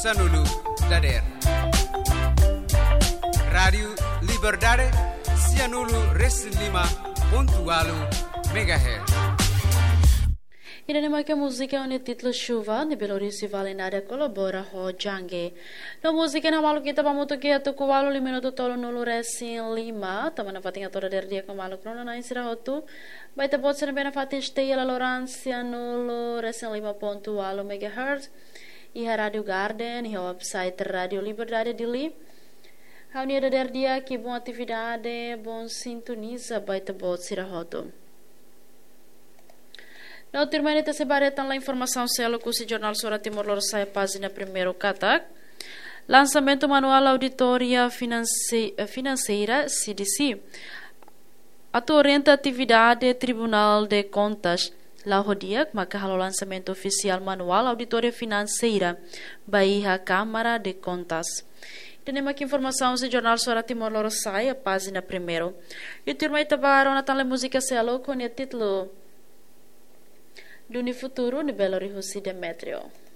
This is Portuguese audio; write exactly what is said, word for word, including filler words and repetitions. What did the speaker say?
Sanulu Dader Radio Liberdade Cianulu Reslima Pontualo Megahertz. E na que a música é o título Chuva, de Belo Horizonte Vale Nada colabora com Jangue. Na música na malu kita vamos tocar tu kualo limeno do tolo no Resin Lima, tama na fatinha toda der dia com malu crono na insira hotu. Vai te pode ser bem na fatinha stay la Lorância no Resin Lima pontualo megahertz. E a Radio Garden, e o website Radio Liberdade de Li. A unida der dia que boa atividade, bom sintoniza, vai te pode ser hotu. Na última noite se bareta a informação selo que o Jornal Sora Timor Leste página primeiro katak. Lançamento manual auditoria finance, financeira C D C. Atualmente atividade Tribunal de Contas. Lá rodia maka halo lançamento oficial manual auditoria financeira Bahia Câmara de Contas. Temos aqui informação do Jornal Sora Timor Leste página primeiro. E turma itabaram na tala música selo com o título do futuro de Belo Horizonte Demetrio.